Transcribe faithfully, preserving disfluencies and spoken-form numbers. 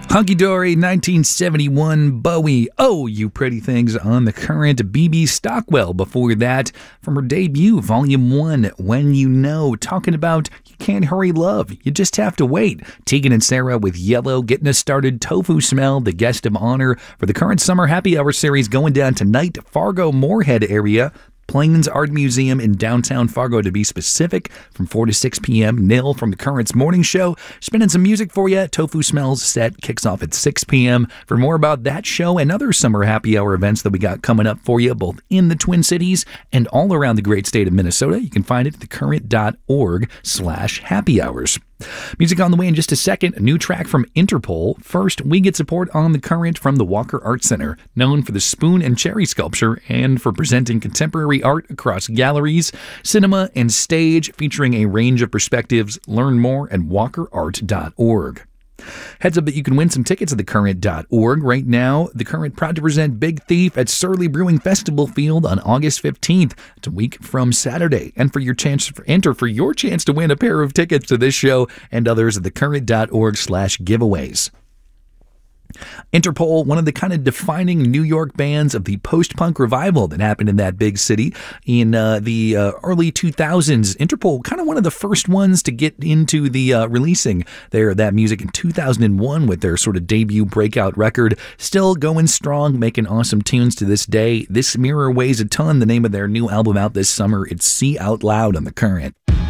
Hunky Dory, nineteen seventy-one, Bowie, Oh, You Pretty Things on the Current. B B Stockwell before that, from her debut, Volume one, When You Know, talking about you can't hurry love, you just have to wait. Tegan and Sarah with Yellow, getting us started. Tofu Smell, the guest of honor for the current Summer Happy Hour series, going down tonight, Fargo Moorhead area. Plains Art Museum in downtown Fargo, to be specific, from four to six p.m. Nil from the Current's morning show, spinning some music for you. Tofu Smells set kicks off at six p.m. For more about that show and other summer happy hour events that we got coming up for you, both in the Twin Cities and all around the great state of Minnesota, you can find it at thecurrent.org slash happy hours. Music on the way in just a second. A new track from Interpol. First, we get support on the Current from the Walker Art Center, known for the spoon and cherry sculpture and for presenting contemporary art across galleries, cinema, and stage, featuring a range of perspectives. Learn more at walker art dot org. Heads up that you can win some tickets at the current dot org. Right now, The Current proud to present Big Thief at Surly Brewing Festival Field on August fifteenth. It's a week from Saturday. And for your chance to enter for your chance to win a pair of tickets to this show and others at thecurrent.org slash giveaways. Interpol, one of the kind of defining New York bands of the post-punk revival that happened in that big city in uh, the uh, early two thousands. Interpol, kind of one of the first ones to get into the uh, releasing their that music in two thousand one with their sort of debut breakout record. Still going strong, making awesome tunes to this day. This Mirror Weighs a Ton, the name of their new album out this summer. It's See Out Loud on the Current.